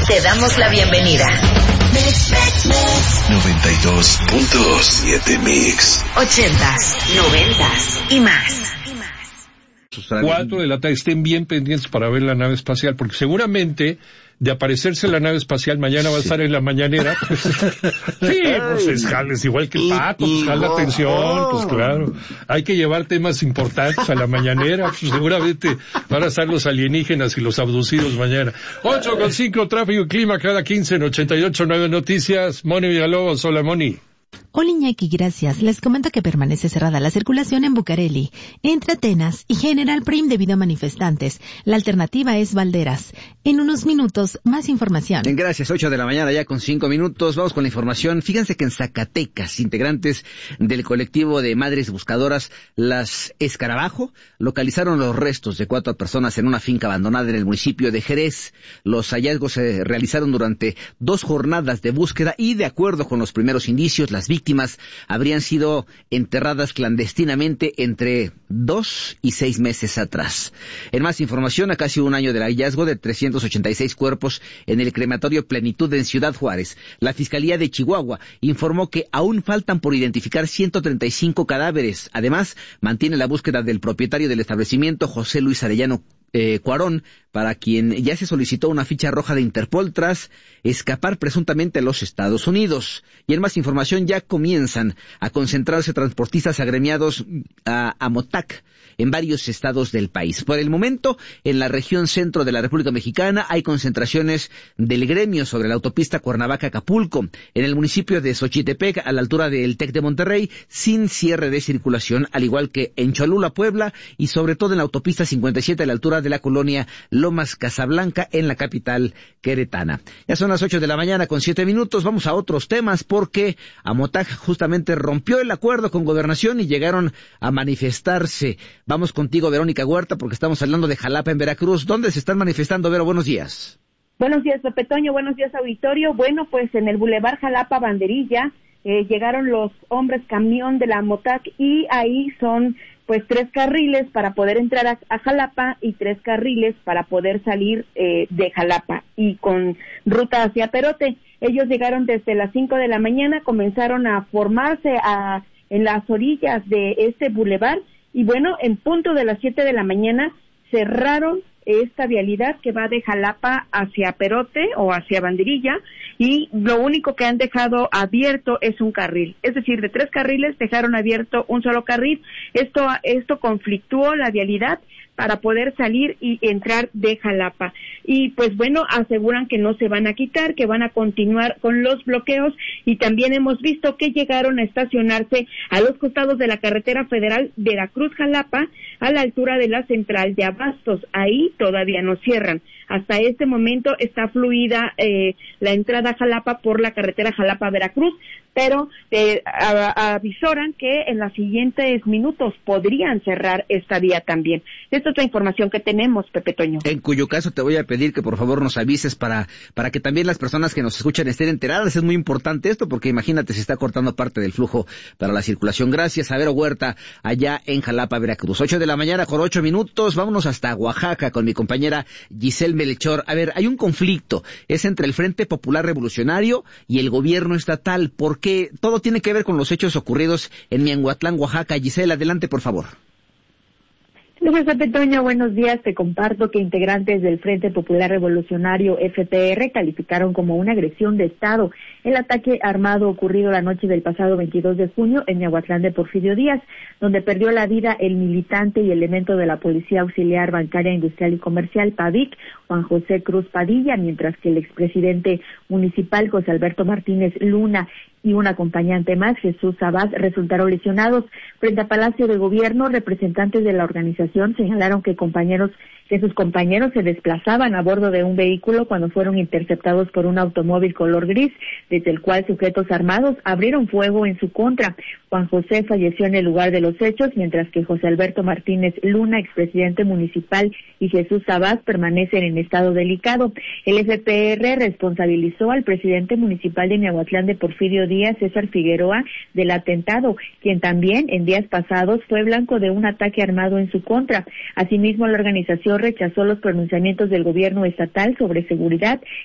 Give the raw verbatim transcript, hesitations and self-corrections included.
Te damos la bienvenida. noventa y dos punto siete Mix. Ochentas, noventas y más. Cuatro de la tarde, estén bien pendientes para ver la nave espacial, porque seguramente de aparecerse la nave espacial mañana va a estar en la mañanera. Pues, sí, pues es, es igual que el pato, pues jala atención, pues claro. Hay que llevar temas importantes a la mañanera, pues seguramente van a estar los alienígenas y los abducidos mañana. Ocho con cinco, tráfico y clima cada quince en ochenta y ocho punto nueve Noticias. Moni Villalobos, hola Moni. Hola Iñaki, gracias. Les comento que permanece cerrada la circulación en Bucareli, entre Atenas y General Prim debido a manifestantes. La alternativa es Valderas. En unos minutos, más información. Gracias, ocho de la mañana ya con cinco minutos. Vamos con la información. Fíjense que en Zacatecas, integrantes del colectivo de madres buscadoras Las Escarabajo localizaron los restos de cuatro personas en una finca abandonada en el municipio de Jerez. Los hallazgos se realizaron durante dos jornadas de búsqueda y, de acuerdo con los primeros indicios, las víctimas habrían sido enterradas clandestinamente entre dos y seis meses atrás. En más información, a casi un año del hallazgo de trescientos ochenta y seis cuerpos en el crematorio Plenitud en Ciudad Juárez, la Fiscalía de Chihuahua informó que aún faltan por identificar ciento treinta y cinco cadáveres. Además, mantiene la búsqueda del propietario del establecimiento, José Luis Arellano Eh, Cuarón, para quien ya se solicitó una ficha roja de Interpol tras escapar presuntamente a los Estados Unidos. Y en más información, ya comienzan a concentrarse transportistas agremiados a Amotac en varios estados del país. Por el momento, en la región centro de la República Mexicana hay concentraciones del gremio sobre la autopista Cuernavaca-Acapulco, en el municipio de Xochitepec, a la altura del TEC de Monterrey, sin cierre de circulación, al igual que en Cholula, Puebla, y sobre todo en la autopista cincuenta y siete a la altura de la colonia Lomas Casablanca, en la capital queretana. Ya son las ocho de la mañana con siete minutos. Vamos a otros temas, porque Amotac justamente rompió el acuerdo con Gobernación y llegaron a manifestarse. Vamos contigo, Verónica Huerta, porque estamos hablando de Jalapa, en Veracruz. ¿Dónde se están manifestando, Vero? Buenos días. Buenos días, Pepe Toño. Buenos días, auditorio. Bueno, pues en el Boulevard Jalapa Banderilla eh, llegaron los hombres camión de la Amotac y ahí son pues tres carriles para poder entrar a, a Jalapa y tres carriles para poder salir eh, de Jalapa y con ruta hacia Perote. Ellos llegaron desde las cinco de la mañana, comenzaron a formarse a, en las orillas de este bulevar. Y bueno, en punto de las siete de la mañana cerraron esta vialidad que va de Jalapa hacia Perote o hacia Banderilla, y lo único que han dejado abierto es un carril. Es decir, de tres carriles dejaron abierto un solo carril. Esto, esto conflictuó la vialidad para poder salir y entrar de Jalapa. Y pues bueno, aseguran que no se van a quitar, que van a continuar con los bloqueos, y también hemos visto que llegaron a estacionarse a los costados de la carretera federal Veracruz-Jalapa, a la altura de la central de Abastos. Ahí todavía no cierran. Hasta este momento está fluida eh, la entrada a Jalapa por la carretera Jalapa-Veracruz, pero eh, a, avisoran que en los siguientes minutos podrían cerrar esta vía también. Esta es la información que tenemos, Pepe Toño. En cuyo caso te voy a pedir que por favor nos avises para para que también las personas que nos escuchan estén enteradas. Es muy importante esto, porque imagínate, se está cortando parte del flujo para la circulación. Gracias a Vero Huerta, allá en Jalapa, Veracruz. Ocho de la mañana con ocho minutos. Vámonos hasta Oaxaca con mi compañera Giselle Melchor. A ver, hay un conflicto. Es entre el Frente Popular Revolucionario y el gobierno estatal, porque todo tiene que ver con los hechos ocurridos en Miahuatlán, Oaxaca. Giselle, adelante, por favor. Luis Pepe Toño, buenos días. Te comparto que integrantes del Frente Popular Revolucionario F P R calificaron como una agresión de Estado el ataque armado ocurrido la noche del pasado veintidós de junio en Miahuatlán de Porfirio Díaz, donde perdió la vida el militante y elemento de la Policía Auxiliar Bancaria, Industrial y Comercial, PAVIC, Juan José Cruz Padilla, mientras que el expresidente municipal José Alberto Martínez Luna y un acompañante más, Jesús Sabás, resultaron lesionados. Frente a Palacio de Gobierno, representantes de la organización señalaron que compañeros que sus compañeros se desplazaban a bordo de un vehículo cuando fueron interceptados por un automóvil color gris, desde el cual sujetos armados abrieron fuego en su contra. Juan José falleció en el lugar de los hechos, mientras que José Alberto Martínez Luna, expresidente municipal, y Jesús Sabás permanecen en estado delicado. El F P R responsabilizó al presidente municipal de Miahuatlán de Porfirio Díaz, César Figueroa, del atentado, quien también en días pasados fue blanco de un ataque armado en su contra. Asimismo, la organización rechazó los pronunciamientos del gobierno estatal sobre seguridad